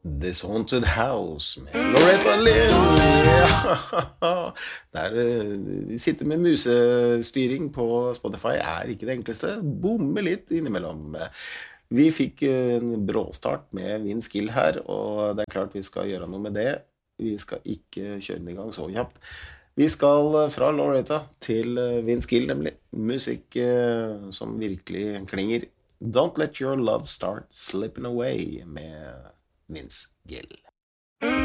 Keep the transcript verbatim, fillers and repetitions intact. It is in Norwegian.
This Haunted House med Loretta Lynn. Ja. Der eh, vi sitter med musestyring på Spotify er ikke det enkleste. Bomme litt innimellom. Vi fikk en bråstart med Vince Gill her, og det er klart vi skal gjøre noe med det. Vi skal ikke kjøre den i gang så kjapt. Vi skal fra Loretta til Vince Gill, nemlig musikk eh, som virkelig klinger. Don't Let Your Love Start Slipping Away med Vince Gill.